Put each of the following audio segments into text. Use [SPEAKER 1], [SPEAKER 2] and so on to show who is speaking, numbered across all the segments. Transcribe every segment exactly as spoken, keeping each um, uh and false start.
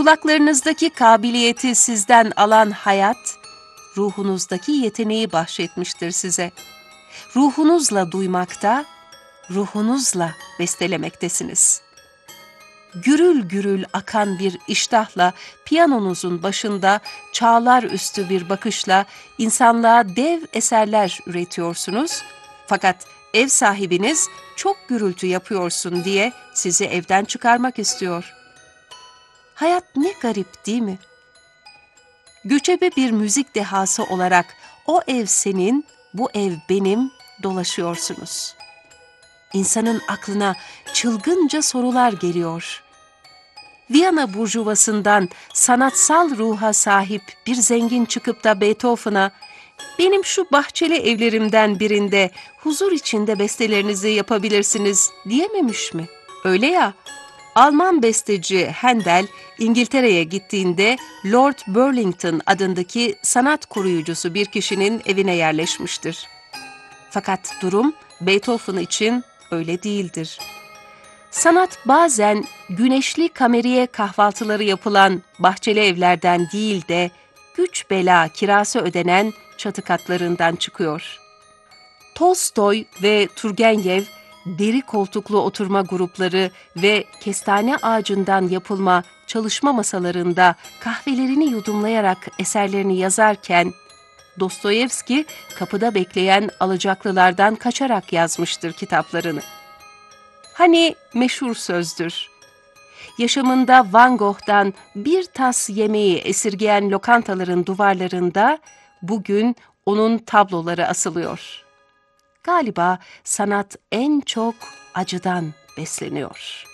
[SPEAKER 1] Kulaklarınızdaki kabiliyeti sizden alan hayat, ruhunuzdaki yeteneği bahşetmiştir size. Ruhunuzla duymakta, ruhunuzla bestelemektesiniz. Gürül gürül akan bir iştahla, piyanonuzun başında çağlar üstü bir bakışla insanlığa dev eserler üretiyorsunuz. Fakat ev sahibiniz çok gürültü yapıyorsun diye sizi evden çıkarmak istiyor. Hayat ne garip değil mi? Göçebe bir müzik dehası olarak o ev senin, bu ev benim dolaşıyorsunuz. İnsanın aklına çılgınca sorular geliyor. Viyana burjuvasından sanatsal ruha sahip bir zengin çıkıp da Beethoven'a "Benim şu bahçeli evlerimden birinde huzur içinde bestelerinizi yapabilirsiniz" diyememiş mi? Öyle ya, Alman besteci Handel İngiltere'ye gittiğinde Lord Burlington adındaki sanat koruyucusu bir kişinin evine yerleşmiştir. Fakat durum Beethoven için öyle değildir. Sanat bazen güneşli kameriye kahvaltıları yapılan bahçeli evlerden değil de güç bela kirası ödenen çatı katlarından çıkıyor. Tolstoy ve Turgenev deri koltuklu oturma grupları ve kestane ağacından yapılma çalışma masalarında kahvelerini yudumlayarak eserlerini yazarken, Dostoyevski kapıda bekleyen alacaklılardan kaçarak yazmıştır kitaplarını. Hani meşhur sözdür. Yaşamında Van Gogh'dan bir tas yemeği esirgeyen lokantaların duvarlarında bugün onun tabloları asılıyor. Galiba sanat en çok acıdan besleniyor.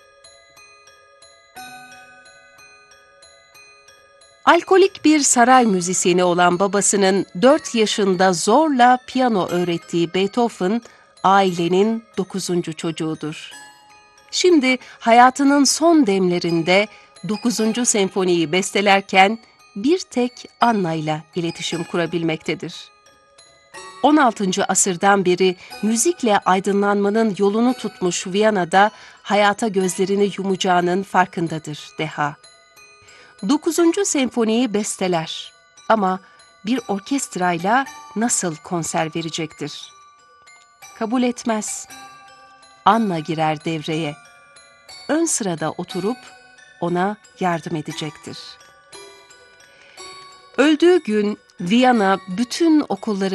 [SPEAKER 1] Alkolik bir saray müzisyeni olan babasının dört yaşında zorla piyano öğrettiği Beethoven, ailenin dokuzuncu çocuğudur. Şimdi hayatının son demlerinde dokuzuncu senfoniyi bestelerken bir tek Anna ile iletişim kurabilmektedir. on altıncı asırdan beri müzikle aydınlanmanın yolunu tutmuş Viyana'da hayata gözlerini yumacağının farkındadır deha. Dokuzuncu senfoniyi besteler ama bir orkestrayla nasıl konser verecektir? Kabul etmez. Anna girer devreye. Ön sırada oturup ona yardım edecektir. Öldüğü gün Viyana bütün okulları